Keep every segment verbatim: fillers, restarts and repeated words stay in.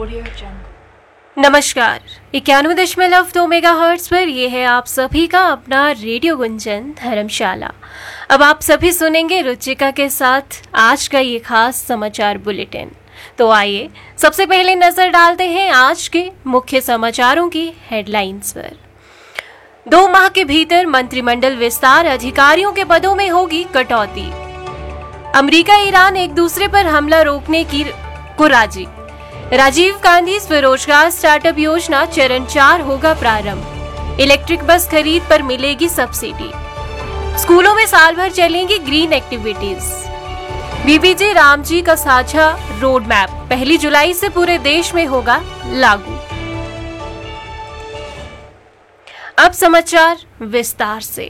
Audio जंगल। नमस्कार, इक्यानवे दशमलव दो मेगा हर्ट्ज पर यह है आप सभी का अपना रेडियो गुंजन धर्मशाला। अब आप सभी सुनेंगे रुचिका के साथ आज का ये खास समाचार बुलेटिन। तो आइए सबसे पहले नजर डालते हैं आज के मुख्य समाचारों की हेडलाइंस पर। दो माह के भीतर मंत्रिमंडल विस्तार, अधिकारियों के पदों में होगी कटौती। अमेरिका ईरान एक दूसरे पर हमला रोकने की को राजी। राजीव गांधी स्वरोजगार स्टार्टअप योजना चरण चार होगा प्रारंभ। इलेक्ट्रिक बस खरीद पर मिलेगी सब्सिडी। स्कूलों में साल भर चलेंगी ग्रीन एक्टिविटीज। बीबीजी रामजी का साझा रोड मैप पहली जुलाई से पूरे देश में होगा लागू। अब समाचार विस्तार से।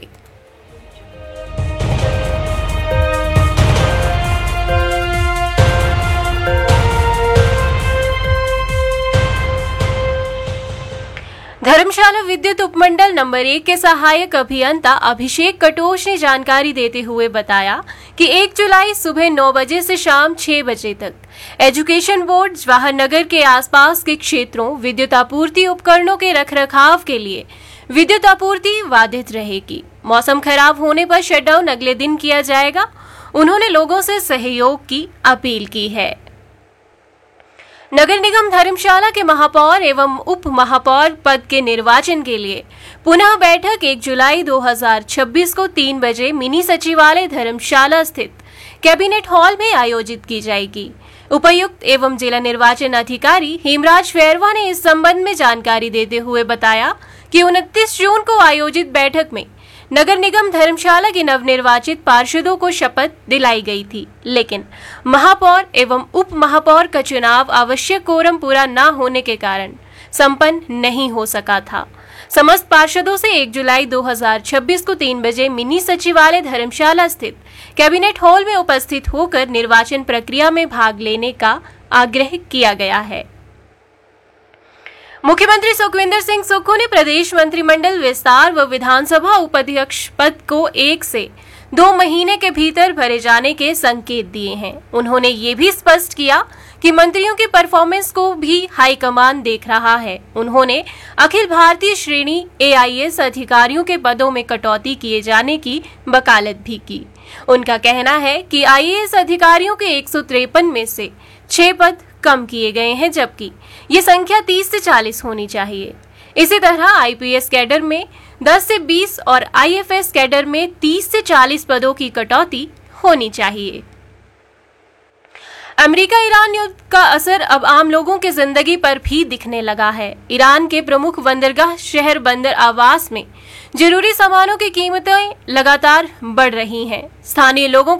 धर्मशाला विद्युत उपमंडल नंबर एक के सहायक अभियंता अभिषेक कटोच ने जानकारी देते हुए बताया कि एक जुलाई सुबह नौ बजे से शाम छह बजे तक एजुकेशन बोर्ड जवाहर नगर के आसपास के क्षेत्रों विद्युत आपूर्ति उपकरणों के रखरखाव के लिए विद्युत आपूर्ति बाधित रहेगी। मौसम खराब होने पर शटडाउन अगले दिन किया जाएगा। उन्होंने लोगों से सहयोग की अपील की है। नगर निगम धर्मशाला के महापौर एवं उप महापौर पद के निर्वाचन के लिए पुनः बैठक एक जुलाई दो हज़ार छब्बीस को तीन बजे मिनी सचिवालय धर्मशाला स्थित कैबिनेट हॉल में आयोजित की जाएगी। उपायुक्त एवं जिला निर्वाचन अधिकारी हेमराज फैरवा ने इस संबंध में जानकारी देते हुए बताया कि उनतीस जून को आयोजित बैठक में नगर निगम धर्मशाला के नवनिर्वाचित पार्षदों को शपथ दिलाई गई थी, लेकिन महापौर एवं उप महापौर का चुनाव आवश्यक कोरम पूरा न होने के कारण संपन्न नहीं हो सका था। समस्त पार्षदों से एक जुलाई दो हज़ार छब्बीस को तीन बजे मिनी सचिवालय धर्मशाला स्थित कैबिनेट हॉल में उपस्थित होकर निर्वाचन प्रक्रिया में भाग लेने का आग्रह किया गया है। मुख्यमंत्री सुखविंदर सिंह सुक्खू ने प्रदेश मंत्रिमंडल विस्तार व विधानसभा उपाध्यक्ष पद को एक से दो महीने के भीतर भरे जाने के संकेत दिए हैं। उन्होंने ये भी स्पष्ट किया कि मंत्रियों की परफॉर्मेंस को भी हाईकमान देख रहा है। उन्होंने अखिल भारतीय श्रेणी ए आई एस अधिकारियों के पदों में कटौती किए जाने की वकालत भी की। उनका कहना है कि आई ए एस अधिकारियों के एक सौ तिरपन में से छह पद कम किए गए हैं, जबकि ये संख्या तीस से चालीस होनी चाहिए। इसी तरह आई पी एस कैडर में दस से बीस और आई एफ एस कैडर में तीस से चालीस पदों की कटौती होनी चाहिए। अमेरिका ईरान युद्ध का असर अब आम लोगों की जिंदगी पर भी दिखने लगा है। ईरान के प्रमुख बंदरगाह शहर बंदर आवास में जरूरी सामानों की कीमतें लगातार बढ़ रही हैं। स्थानीय लोगों